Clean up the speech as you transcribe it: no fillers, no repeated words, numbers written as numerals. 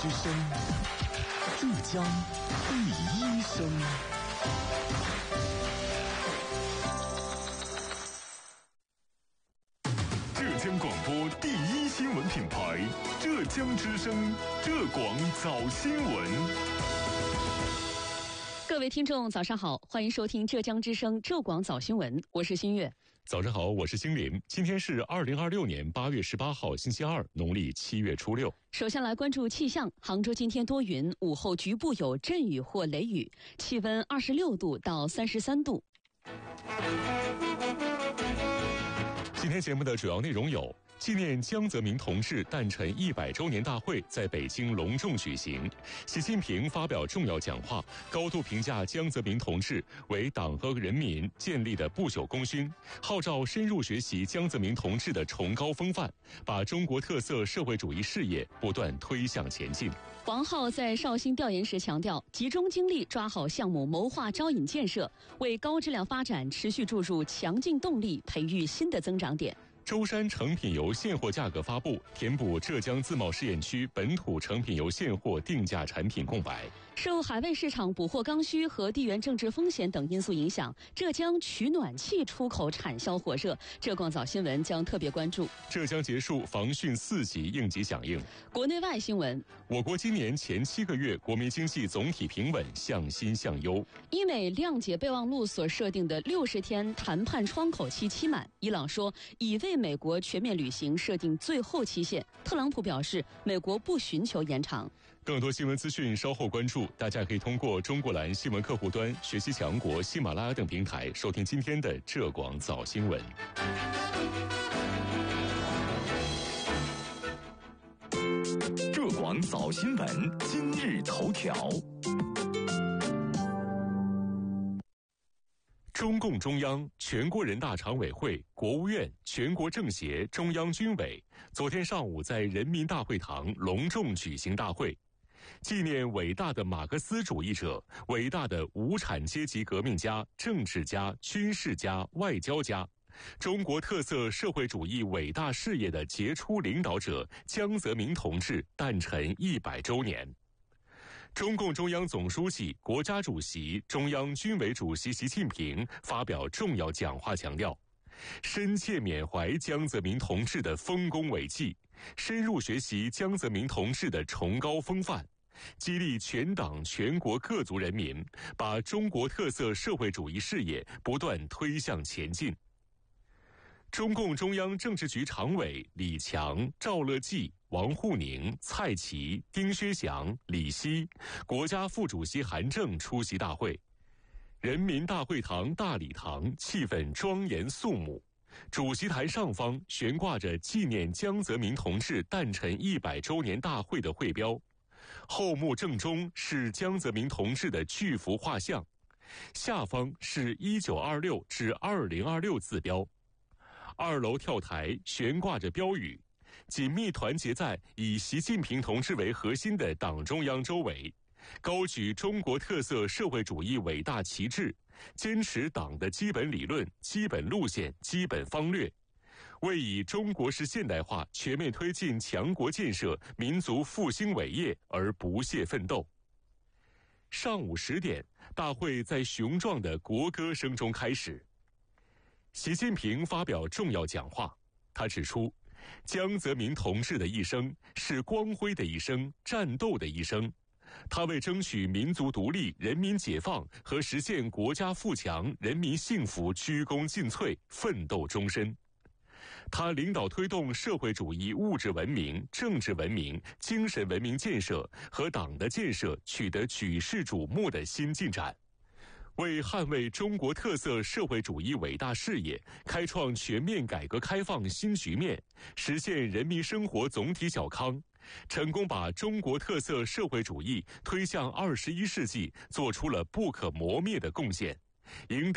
之声，浙江第一声。浙江广播第一新闻品牌，浙江之声，浙广早新闻。 各位听众早上好，欢迎收听浙江之声浙广早新闻，我是新月。 早上好，我是星林。今天是2026年8月18号星期二，农历7月初6。 首先来关注气象，杭州今天多云，午后局部有阵雨或雷雨，气温26度到33度。 今天节目的主要内容有：纪念江泽民同志诞辰100周年大会在北京隆重举行，习近平发表重要讲话，高度评价江泽民同志为党和人民建立的不朽功勋，号召深入学习江泽民同志的崇高风范，把中国特色社会主义事业不断推向前进。 王浩在绍兴调研时强调，集中精力抓好项目，谋划招引建设，为高质量发展持续注入强劲动力，培育新的增长点。 舟山成品油现货价格发布，填补浙江自贸试验区本土成品油现货定价产品空白。 受海外市场补货刚需和地缘政治风险等因素影响，浙江取暖器出口产销火热。浙广早新闻将特别关注。 浙江结束防汛4级应急响应。 国内外新闻， 我国今年前7个月国民经济总体平稳，向新向优。 伊美谅解备忘录所设定的60天谈判窗口期期满，伊朗说已为美国全面履行设定最后期限。特朗普表示，美国不寻求延长。 更多新闻资讯稍后关注，大家可以通过中国蓝新闻客户端、学习强国、喜马拉雅等平台收听今天的浙广早新闻。 浙广早新闻今日头条。 中共中央、全国人大常委会、国务院、全国政协、中央军委昨天上午在人民大会堂隆重举行大会，纪念伟大的马克思主义者、伟大的无产阶级革命家、政治家、军事家、外交家，中国特色社会主义伟大事业的杰出领导者江泽民同志诞辰100周年。中共中央总书记、国家主席、中央军委主席习近平发表重要讲话，强调深切缅怀江泽民同志的丰功伟绩，深入学习江泽民同志的崇高风范，激励全党全国各族人民把中国特色社会主义事业不断推向前进。中共中央政治局常委李强、赵乐际、王沪宁、蔡奇、丁薛祥、李希，国家副主席韩正出席大会。人民大会堂大礼堂气氛庄严肃穆，主席台上方悬挂着纪念江泽民同志诞辰100周年大会的会标，后幕正中是江泽民同志的巨幅画像，下方是1926至2026字标。2楼跳台悬挂着标语，紧密团结在以习近平同志为核心的党中央周围，高举中国特色社会主义伟大旗帜，坚持党的基本理论、基本路线、基本方略，为以中国式现代化全面推进强国建设、民族复兴伟业而不懈奋斗。上午10点，大会在雄壮的国歌声中开始。习近平发表重要讲话，他指出，江泽民同志的一生是光辉的一生，战斗的一生。他为争取民族独立、人民解放和实现国家富强、人民幸福鞠躬尽瘁，奋斗终身。他领导推动社会主义物质文明、政治文明、精神文明建设和党的建设取得举世瞩目的新进展，为捍卫中国特色社会主义伟大事业开创全面改革开放新局面，实现人民生活总体小康，成功把中国特色社会主义推向21世纪做出了不可磨灭的贡献，赢得